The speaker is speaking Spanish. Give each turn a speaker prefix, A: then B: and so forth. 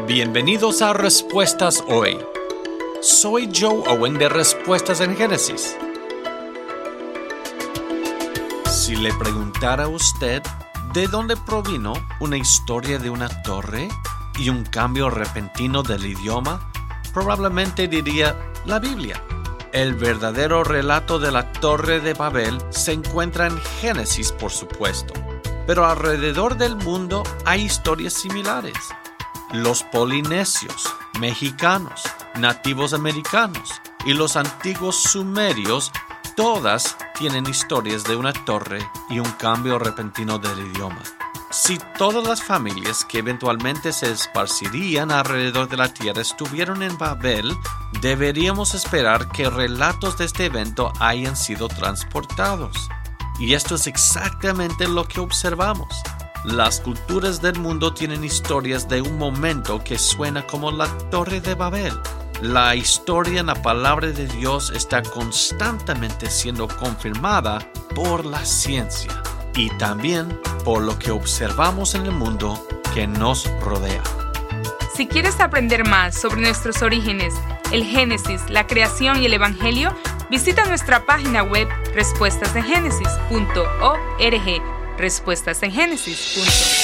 A: Bienvenidos a Respuestas Hoy. Soy Joe Owen de Respuestas en Génesis. Si le preguntara a usted de dónde provino una historia de una torre y un cambio repentino del idioma, probablemente diría la Biblia. El verdadero relato de la Torre de Babel se encuentra en Génesis, por supuesto, pero alrededor del mundo hay historias similares. Los polinesios, mexicanos, nativos americanos y los antiguos sumerios, todas tienen historias de una torre y un cambio repentino del idioma. Si todas las familias que eventualmente se esparcirían alrededor de la tierra estuvieron en Babel, deberíamos esperar que relatos de este evento hayan sido transportados. Y esto es exactamente lo que observamos. Las culturas del mundo tienen historias de un momento que suena como la Torre de Babel. La historia en la palabra de Dios está constantemente siendo confirmada por la ciencia y también por lo que observamos en el mundo que nos rodea.
B: Si quieres aprender más sobre nuestros orígenes, el Génesis, la creación y el Evangelio, visita nuestra página web respuestasengenesis.org. respuestasengenesis.org